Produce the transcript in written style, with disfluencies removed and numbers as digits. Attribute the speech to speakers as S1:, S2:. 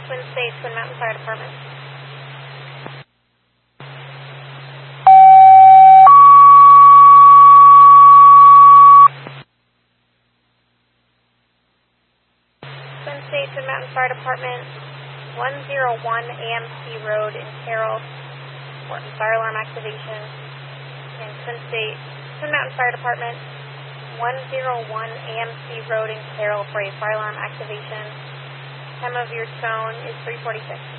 S1: Twin State, Twin Mountain Fire Department. Twin State, Twin Mountain Fire Department, 101 AMC Road in Carroll, for fire alarm activation. And Twin State, Twin Mountain Fire Department, 101 AMC Road in Carroll for a fire alarm activation. Time of your tone is 3:46.